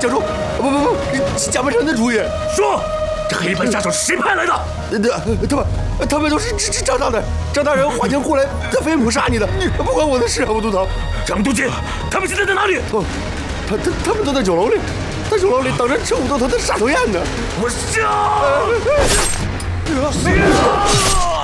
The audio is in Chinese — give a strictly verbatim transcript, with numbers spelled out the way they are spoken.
小周，不不不，贾半山的主意。 说，这黑帮杀手是谁派来的？ 呃，他们他们都是张大人，张大人花钱雇来在飞母杀你的，不关我的事啊，吴都头。 张都监，他们现在在哪里？ 哦，他他他们都在酒楼里，在酒楼里等着吃吴都头的杀头宴呢。 我杀！杀！